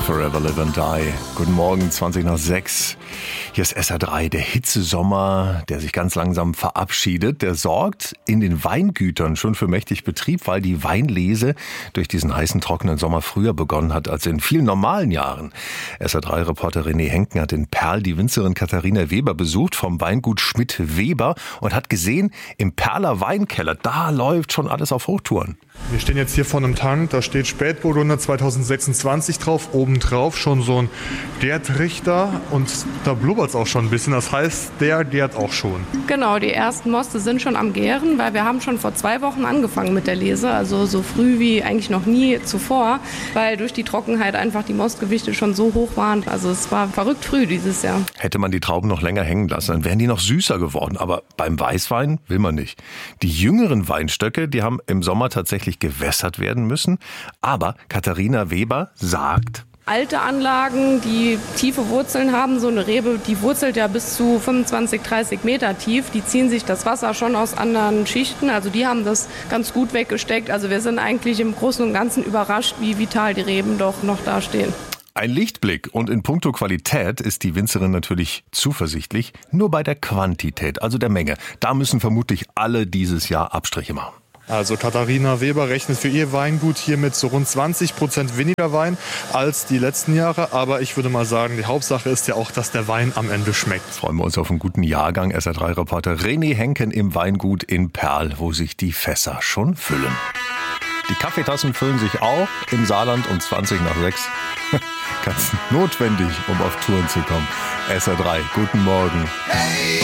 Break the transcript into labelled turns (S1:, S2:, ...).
S1: Forever Live and Die. Guten Morgen, 20:06. Hier ist SR3, der Hitzesommer, der sich ganz langsam verabschiedet. Der sorgt in den Weingütern schon für mächtig Betrieb, weil die Weinlese durch diesen heißen, trockenen Sommer früher begonnen hat als in vielen normalen Jahren. SR3-Reporter René Henken hat in Perl die Winzerin Katharina Weber besucht vom Weingut Schmidt-Weber und hat gesehen, im Perler Weinkeller, da läuft schon alles auf Hochtouren.
S2: Wir stehen jetzt hier vor einem Tank, da steht Spätburgunder 2026 drauf, obendrauf schon so ein Gärtrichter und da blubbert es auch schon ein bisschen, das heißt, der gärt auch schon.
S3: Genau, die ersten Moste sind schon am Gären, weil wir haben schon vor 2 Wochen angefangen mit der Lese, also so früh wie eigentlich noch nie zuvor, weil durch die Trockenheit einfach die Mostgewichte schon so hoch waren, also es war verrückt früh dieses Jahr.
S1: Hätte man die Trauben noch länger hängen lassen, dann wären die noch süßer geworden, aber beim Weißwein will man nicht. Die jüngeren Weinstöcke, die haben im Sommer tatsächlich gewässert werden müssen. Aber Katharina Weber sagt:
S3: Alte Anlagen, die tiefe Wurzeln haben, so eine Rebe, die wurzelt ja bis zu 25, 30 Meter tief. Die ziehen sich das Wasser schon aus anderen Schichten. Also die haben das ganz gut weggesteckt. Also wir sind eigentlich im Großen und Ganzen überrascht, wie vital die Reben doch noch dastehen.
S1: Ein Lichtblick, und in puncto Qualität ist die Winzerin natürlich zuversichtlich, nur bei der Quantität, also der Menge. Da müssen vermutlich alle dieses Jahr Abstriche machen.
S2: Also Katharina Weber rechnet für ihr Weingut hier mit so rund 20% weniger Wein als die letzten Jahre. Aber ich würde mal sagen, die Hauptsache ist ja auch, dass der Wein am Ende schmeckt.
S1: Freuen wir uns auf einen guten Jahrgang. SR3-Reporter René Henken im Weingut in Perl, wo sich die Fässer schon füllen. Die Kaffeetassen füllen sich auch im Saarland um 6:20. Ganz notwendig, um auf Touren zu kommen. SR3, guten Morgen.
S4: Hey!